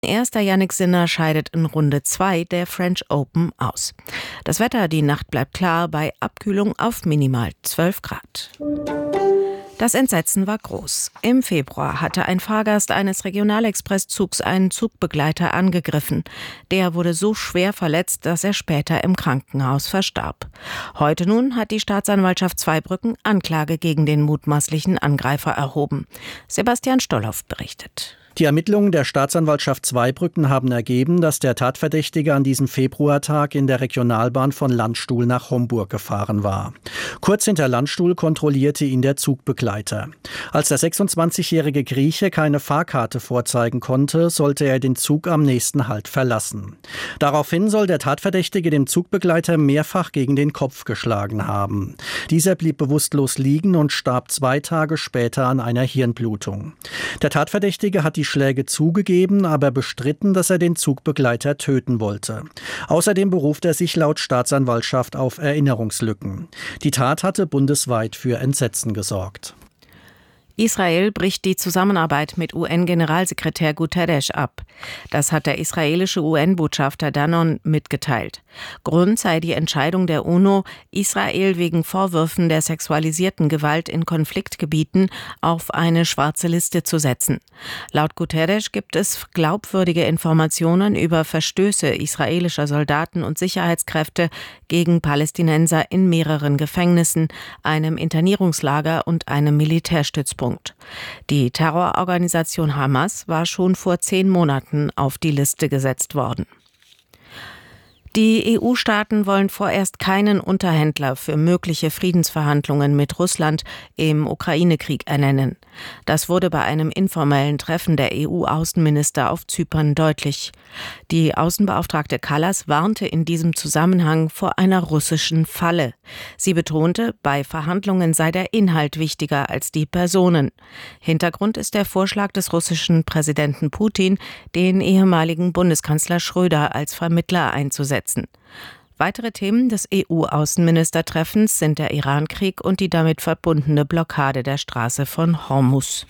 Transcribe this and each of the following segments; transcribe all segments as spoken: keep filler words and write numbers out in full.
Erster Jannik Sinner scheidet in Runde zwei der French Open aus. Das Wetter, die Nacht bleibt klar bei Abkühlung auf minimal zwölf Grad. Das Entsetzen war groß. Im Februar hatte ein Fahrgast eines Regionalexpresszugs einen Zugbegleiter angegriffen. Der wurde so schwer verletzt, dass er später im Krankenhaus verstarb. Heute nun hat die Staatsanwaltschaft Zweibrücken Anklage gegen den mutmaßlichen Angreifer erhoben. Sebastian Stolhoff berichtet. Die Ermittlungen der Staatsanwaltschaft Zweibrücken haben ergeben, dass der Tatverdächtige an diesem Februartag in der Regionalbahn von Landstuhl nach Homburg gefahren war. Kurz hinter Landstuhl kontrollierte ihn der Zugbegleiter. Als der sechsundzwanzigjährige Grieche keine Fahrkarte vorzeigen konnte, sollte er den Zug am nächsten Halt verlassen. Daraufhin soll der Tatverdächtige dem Zugbegleiter mehrfach gegen den Kopf geschlagen haben. Dieser blieb bewusstlos liegen und starb zwei Tage später an einer Hirnblutung. Der Tatverdächtige hat die Schläge zugegeben, aber bestritten, dass er den Zugbegleiter töten wollte. Außerdem beruft er sich laut Staatsanwaltschaft auf Erinnerungslücken. Die Tat hatte bundesweit für Entsetzen gesorgt. Israel bricht die Zusammenarbeit mit U N-Generalsekretär Guterres ab. Das hat der israelische U N-Botschafter Danon mitgeteilt. Grund sei die Entscheidung der UNO, Israel wegen Vorwürfen der sexualisierten Gewalt in Konfliktgebieten auf eine schwarze Liste zu setzen. Laut Guterres gibt es glaubwürdige Informationen über Verstöße israelischer Soldaten und Sicherheitskräfte gegen Palästinenser in mehreren Gefängnissen, einem Internierungslager und einem Militärstützpunkt. Die Terrororganisation Hamas war schon vor zehn Monaten auf die Liste gesetzt worden. Die E U-Staaten wollen vorerst keinen Unterhändler für mögliche Friedensverhandlungen mit Russland im Ukraine-Krieg ernennen. Das wurde bei einem informellen Treffen der E U-Außenminister auf Zypern deutlich. Die Außenbeauftragte Kallas warnte in diesem Zusammenhang vor einer russischen Falle. Sie betonte, bei Verhandlungen sei der Inhalt wichtiger als die Personen. Hintergrund ist der Vorschlag des russischen Präsidenten Putin, den ehemaligen Bundeskanzler Schröder als Vermittler einzusetzen. Weitere Themen des E U-Außenministertreffens sind der Irankrieg und die damit verbundene Blockade der Straße von Hormuz.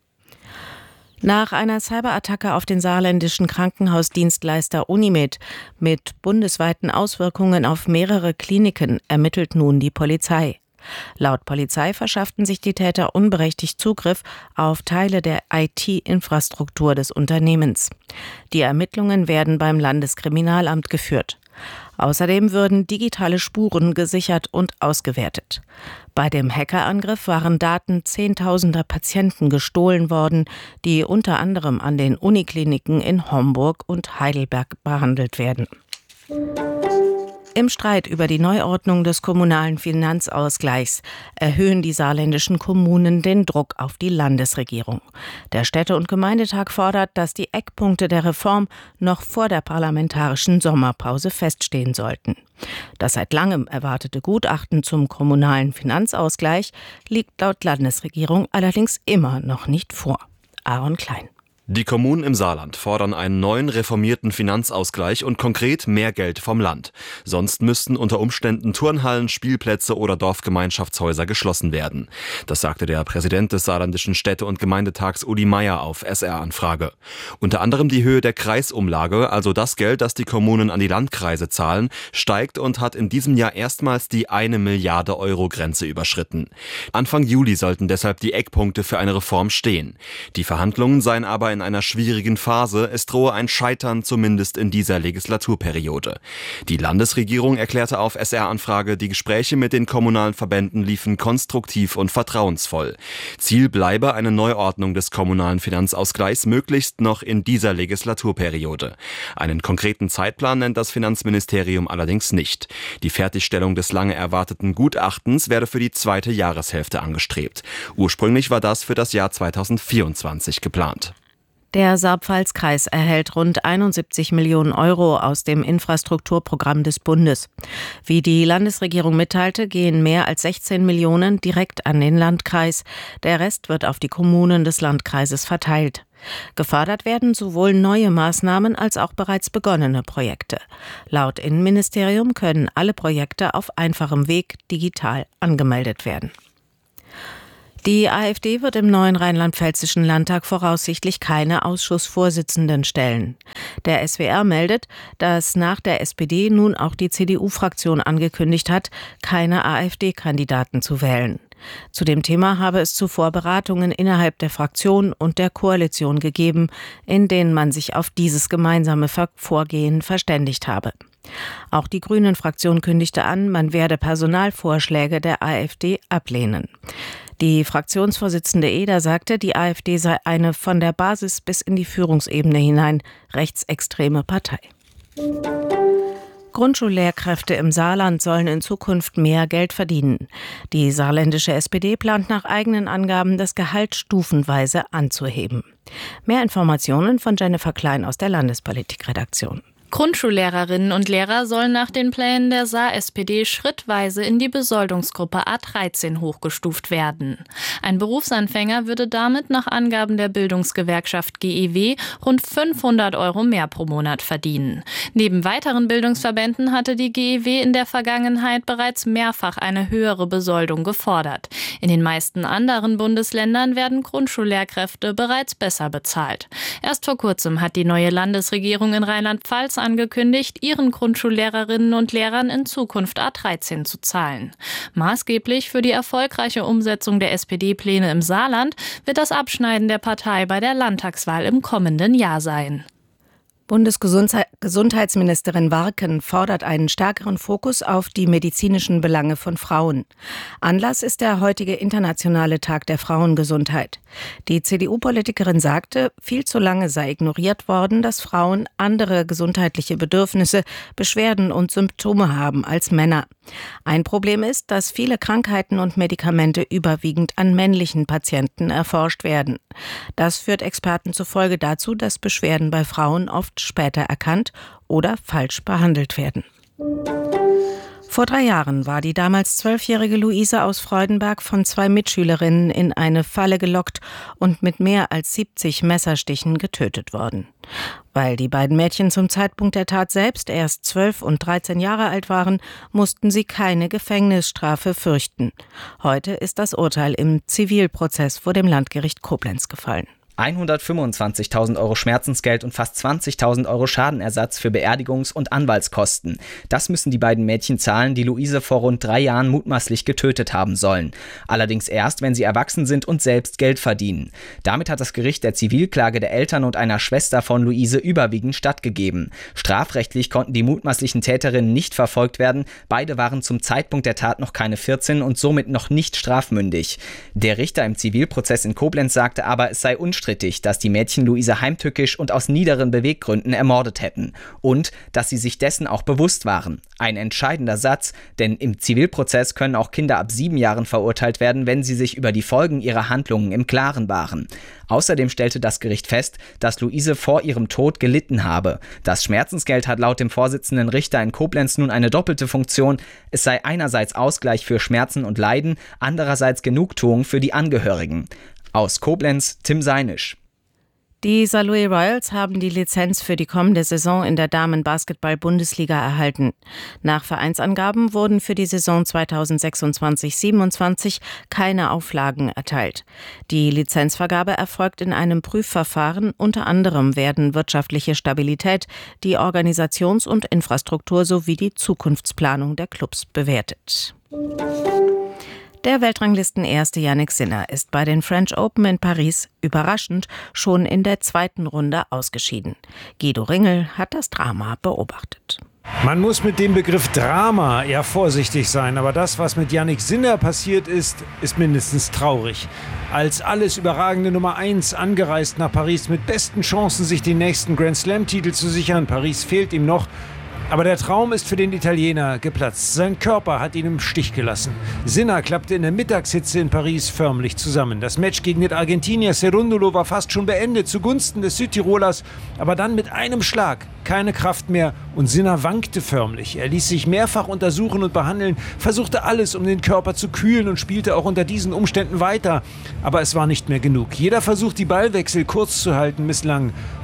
Nach einer Cyberattacke auf den saarländischen Krankenhausdienstleister Unimed mit bundesweiten Auswirkungen auf mehrere Kliniken ermittelt nun die Polizei. Laut Polizei verschafften sich die Täter unberechtigt Zugriff auf Teile der I T-Infrastruktur des Unternehmens. Die Ermittlungen werden beim Landeskriminalamt geführt. Außerdem würden digitale Spuren gesichert und ausgewertet. Bei dem Hackerangriff waren Daten zehntausender Patienten gestohlen worden, die unter anderem an den Unikliniken in Homburg und Heidelberg behandelt werden. Im Streit über die Neuordnung des kommunalen Finanzausgleichs erhöhen die saarländischen Kommunen den Druck auf die Landesregierung. Der Städte- und Gemeindetag fordert, dass die Eckpunkte der Reform noch vor der parlamentarischen Sommerpause feststehen sollten. Das seit langem erwartete Gutachten zum kommunalen Finanzausgleich liegt laut Landesregierung allerdings immer noch nicht vor. Aaron Klein. Die Kommunen im Saarland fordern einen neuen reformierten Finanzausgleich und konkret mehr Geld vom Land. Sonst müssten unter Umständen Turnhallen, Spielplätze oder Dorfgemeinschaftshäuser geschlossen werden. Das sagte der Präsident des saarländischen Städte- und Gemeindetags Udi Meier auf S R-Anfrage. Unter anderem die Höhe der Kreisumlage, also das Geld, das die Kommunen an die Landkreise zahlen, steigt und hat in diesem Jahr erstmals die eine Milliarde Euro Grenze überschritten. Anfang Juli sollten deshalb die Eckpunkte für eine Reform stehen. Die Verhandlungen seien aber in einer schwierigen Phase. Es drohe ein Scheitern, zumindest in dieser Legislaturperiode. Die Landesregierung erklärte auf S R-Anfrage, die Gespräche mit den kommunalen Verbänden liefen konstruktiv und vertrauensvoll. Ziel bleibe eine Neuordnung des kommunalen Finanzausgleichs, möglichst noch in dieser Legislaturperiode. Einen konkreten Zeitplan nennt das Finanzministerium allerdings nicht. Die Fertigstellung des lange erwarteten Gutachtens werde für die zweite Jahreshälfte angestrebt. Ursprünglich war das für das Jahr zweitausendvierundzwanzig geplant. Der Saar-Pfalz-Kreis erhält rund einundsiebzig Millionen Euro aus dem Infrastrukturprogramm des Bundes. Wie die Landesregierung mitteilte, gehen mehr als sechzehn Millionen direkt an den Landkreis. Der Rest wird auf die Kommunen des Landkreises verteilt. Gefördert werden sowohl neue Maßnahmen als auch bereits begonnene Projekte. Laut Innenministerium können alle Projekte auf einfachem Weg digital angemeldet werden. Die AfD wird im neuen rheinland-pfälzischen Landtag voraussichtlich keine Ausschussvorsitzenden stellen. Der S W R meldet, dass nach der S P D nun auch die C D U-Fraktion angekündigt hat, keine AfD-Kandidaten zu wählen. Zu dem Thema habe es zuvor Beratungen innerhalb der Fraktion und der Koalition gegeben, in denen man sich auf dieses gemeinsame Vorgehen verständigt habe. Auch die Grünen-Fraktion kündigte an, man werde Personalvorschläge der AfD ablehnen. Die Fraktionsvorsitzende Eder sagte, die AfD sei eine von der Basis bis in die Führungsebene hinein rechtsextreme Partei. Grundschullehrkräfte im Saarland sollen in Zukunft mehr Geld verdienen. Die saarländische S P D plant nach eigenen Angaben, das Gehalt stufenweise anzuheben. Mehr Informationen von Jennifer Klein aus der Landespolitikredaktion. Grundschullehrerinnen und Lehrer sollen nach den Plänen der Saar-S P D schrittweise in die Besoldungsgruppe A dreizehn hochgestuft werden. Ein Berufsanfänger würde damit nach Angaben der Bildungsgewerkschaft G E W rund fünfhundert Euro mehr pro Monat verdienen. Neben weiteren Bildungsverbänden hatte die G E W in der Vergangenheit bereits mehrfach eine höhere Besoldung gefordert. In den meisten anderen Bundesländern werden Grundschullehrkräfte bereits besser bezahlt. Erst vor kurzem hat die neue Landesregierung in Rheinland-Pfalz angekündigt, ihren Grundschullehrerinnen und Lehrern in Zukunft A dreizehn zu zahlen. Maßgeblich für die erfolgreiche Umsetzung der S P D-Pläne im Saarland wird das Abschneiden der Partei bei der Landtagswahl im kommenden Jahr sein. Bundesgesundheitsministerin Warken fordert einen stärkeren Fokus auf die medizinischen Belange von Frauen. Anlass ist der heutige internationale Tag der Frauengesundheit. Die C D U-Politikerin sagte, viel zu lange sei ignoriert worden, dass Frauen andere gesundheitliche Bedürfnisse, Beschwerden und Symptome haben als Männer. Ein Problem ist, dass viele Krankheiten und Medikamente überwiegend an männlichen Patienten erforscht werden. Das führt Experten zufolge dazu, dass Beschwerden bei Frauen oft später erkannt oder falsch behandelt werden. Vor drei Jahren war die damals zwölfjährige Luise aus Freudenberg von zwei Mitschülerinnen in eine Falle gelockt und mit mehr als siebzig Messerstichen getötet worden. Weil die beiden Mädchen zum Zeitpunkt der Tat selbst erst zwölf und dreizehn Jahre alt waren, mussten sie keine Gefängnisstrafe fürchten. Heute ist das Urteil im Zivilprozess vor dem Landgericht Koblenz gefallen. hundertfünfundzwanzigtausend Euro Schmerzensgeld und fast zwanzigtausend Euro Schadenersatz für Beerdigungs- und Anwaltskosten. Das müssen die beiden Mädchen zahlen, die Luise vor rund drei Jahren mutmaßlich getötet haben sollen. Allerdings erst, wenn sie erwachsen sind und selbst Geld verdienen. Damit hat das Gericht der Zivilklage der Eltern und einer Schwester von Luise überwiegend stattgegeben. Strafrechtlich konnten die mutmaßlichen Täterinnen nicht verfolgt werden. Beide waren zum Zeitpunkt der Tat noch keine vierzehn und somit noch nicht strafmündig. Der Richter im Zivilprozess in Koblenz sagte aber, es sei unstrittig, dass die Mädchen Luise heimtückisch und aus niederen Beweggründen ermordet hätten und dass sie sich dessen auch bewusst waren. Ein entscheidender Satz, denn im Zivilprozess können auch Kinder ab sieben Jahren verurteilt werden, wenn sie sich über die Folgen ihrer Handlungen im Klaren waren. Außerdem stellte das Gericht fest, dass Luise vor ihrem Tod gelitten habe. Das Schmerzensgeld hat laut dem Vorsitzenden Richter in Koblenz nun eine doppelte Funktion. Es sei einerseits Ausgleich für Schmerzen und Leiden, andererseits Genugtuung für die Angehörigen. Aus Koblenz, Tim Seinisch. Die Saarlouis Royals haben die Lizenz für die kommende Saison in der Damen-Basketball-Bundesliga erhalten. Nach Vereinsangaben wurden für die Saison zweitausendsechsundzwanzig siebenundzwanzig keine Auflagen erteilt. Die Lizenzvergabe erfolgt in einem Prüfverfahren. Unter anderem werden wirtschaftliche Stabilität, die Organisations- und Infrastruktur sowie die Zukunftsplanung der Clubs bewertet. Der Weltranglisten-Erste Jannik Sinner ist bei den French Open in Paris überraschend schon in der zweiten Runde ausgeschieden. Guido Ringel hat das Drama beobachtet. Man muss mit dem Begriff Drama eher vorsichtig sein, aber das, was mit Jannik Sinner passiert ist, ist mindestens traurig. Als alles überragende Nummer eins angereist nach Paris mit besten Chancen, sich den nächsten Grand-Slam-Titel zu sichern. Paris fehlt ihm noch. Aber der Traum ist für den Italiener geplatzt. Sein Körper hat ihn im Stich gelassen. Sinner klappte in der Mittagshitze in Paris förmlich zusammen. Das Match gegen den Argentinier Cerúndolo war fast schon beendet zugunsten des Südtirolers. Aber dann mit einem Schlag keine Kraft mehr und Sinner wankte förmlich. Er ließ sich mehrfach untersuchen und behandeln, versuchte alles, um den Körper zu kühlen und spielte auch unter diesen Umständen weiter. Aber es war nicht mehr genug. Jeder Versuch, die Ballwechsel kurz zu halten, misslang.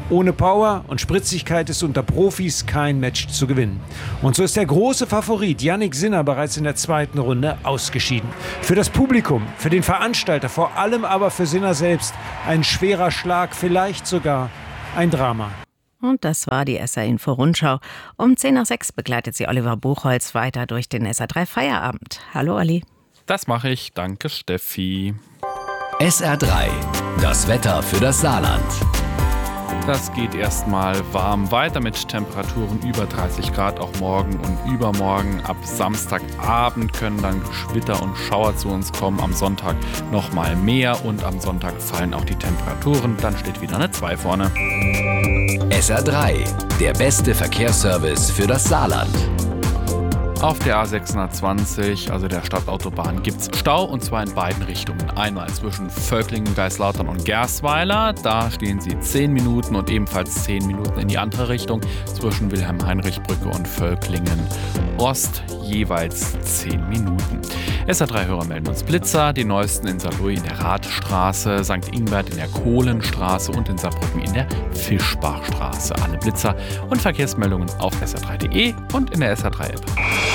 Ohne Power und Spritzigkeit ist unter Profis kein Match zu gewinnen. Und so ist der große Favorit Jannik Sinner bereits in der zweiten Runde ausgeschieden. Für das Publikum, für den Veranstalter, vor allem aber für Sinner selbst ein schwerer Schlag, vielleicht sogar ein Drama. Und das war die S R-Info-Rundschau. Um zehn nach sechs begleitet sie Oliver Buchholz weiter durch den S R drei Feierabend. Hallo Olli. Das mache ich. Danke Steffi. S R drei, das Wetter für das Saarland. Das geht erstmal warm weiter mit Temperaturen über dreißig Grad, auch morgen und übermorgen. Ab Samstagabend können dann Gewitter und Schauer zu uns kommen. Am Sonntag noch mal mehr und am Sonntag fallen auch die Temperaturen. Dann steht wieder eine zwei vorne. S R drei, der beste Verkehrsservice für das Saarland. Auf der A sechshundertzwanzig, also der Stadtautobahn, gibt es Stau und zwar in beiden Richtungen. Einmal zwischen Völklingen, Geislautern und Gersweiler, da stehen sie zehn Minuten und ebenfalls zehn Minuten in die andere Richtung. Zwischen Wilhelm-Heinrich-Brücke und Völklingen Ost jeweils zehn Minuten. S R drei-Hörer melden uns Blitzer, die neuesten in Saarlouis in der Radstraße, Sankt Ingbert in der Kohlenstraße und in Saarbrücken in der Fischbachstraße. Alle Blitzer und Verkehrsmeldungen auf S R drei punkt de und in der S R drei App.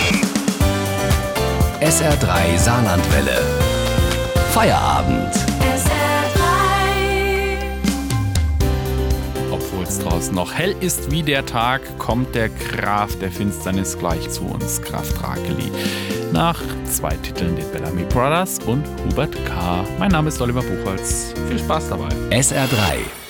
S R drei Saarlandwelle. Feierabend. S R drei. Obwohl es draußen noch hell ist wie der Tag, kommt der Graf der Finsternis gleich zu uns, Graf Drakeli. Nach zwei Titeln den Bellamy Brothers und Hubert K. Mein Name ist Oliver Buchholz. Viel Spaß dabei. S R drei